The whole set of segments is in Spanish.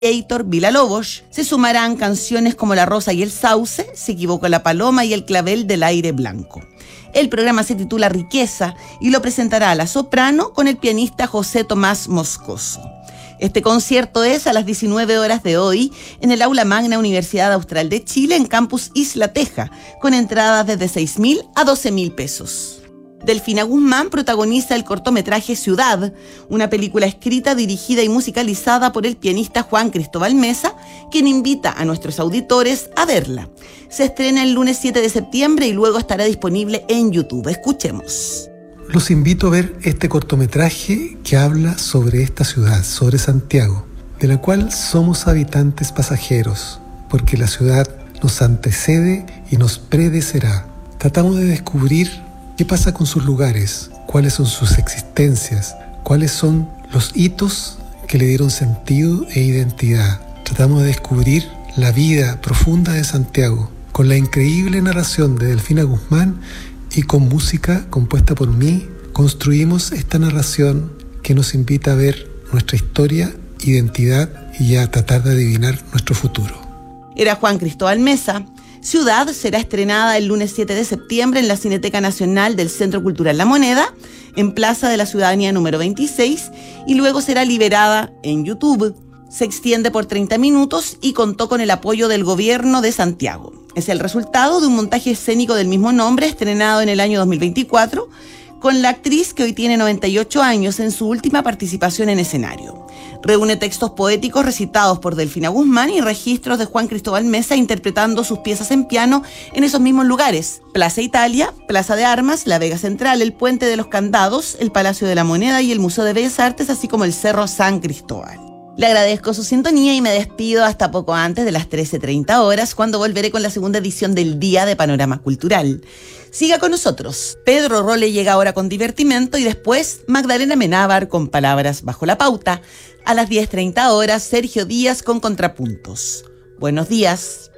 Heitor Villa-Lobos. Se sumarán canciones como La Rosa y el Sauce, Se equivocó la paloma y El clavel del aire blanco. El programa se titula Riqueza y lo presentará la soprano con el pianista José Tomás Moscoso. Este concierto es a las 19 horas de hoy en el Aula Magna Universidad Austral de Chile en Campus Isla Teja, con entradas desde 6.000 a 12.000 pesos. Delfina Guzmán protagoniza el cortometraje Ciudad, una película escrita, dirigida y musicalizada por el pianista Juan Cristóbal Mesa, quien invita a nuestros auditores a verla. Se estrena el lunes 7 de septiembre y luego estará disponible en YouTube. Escuchemos. Los invito a ver este cortometraje que habla sobre esta ciudad, sobre Santiago, de la cual somos habitantes pasajeros, porque la ciudad nos antecede y nos predecerá. Tratamos de descubrir qué pasa con sus lugares, cuáles son sus existencias, cuáles son los hitos que le dieron sentido e identidad. Tratamos de descubrir la vida profunda de Santiago, con la increíble narración de Delfina Guzmán y con música compuesta por mí. Construimos esta narración que nos invita a ver nuestra historia, identidad y a tratar de adivinar nuestro futuro. Era Juan Cristóbal Mesa. Ciudad será estrenada el lunes 7 de septiembre en la Cineteca Nacional del Centro Cultural La Moneda, en Plaza de la Ciudadanía número 26, y luego será liberada en YouTube. Se extiende por 30 minutos y contó con el apoyo del Gobierno de Santiago. Es el resultado de un montaje escénico del mismo nombre, estrenado en el año 2024, con la actriz que hoy tiene 98 años en su última participación en escenario. Reúne textos poéticos recitados por Delfina Guzmán y registros de Juan Cristóbal Mesa interpretando sus piezas en piano en esos mismos lugares: Plaza Italia, Plaza de Armas, La Vega Central, el Puente de los Candados, el Palacio de la Moneda y el Museo de Bellas Artes, así como el Cerro San Cristóbal. Le agradezco su sintonía y me despido hasta poco antes de las 13:30 horas, cuando volveré con la segunda edición del Día de Panorama Cultural. Siga con nosotros. Pedro Role llega ahora con Divertimento y después Magdalena Menábar con Palabras bajo la pauta. A las 10:30 horas, Sergio Díaz con Contrapuntos. Buenos días.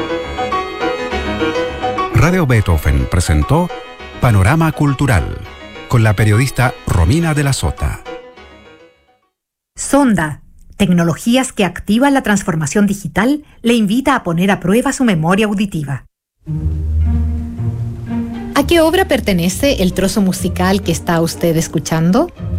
Radio Beethoven presentó Panorama Cultural con la periodista Romina de la Sota. Sonda, tecnologías que activan la transformación digital, le invita a poner a prueba su memoria auditiva. ¿A qué obra pertenece el trozo musical que está usted escuchando?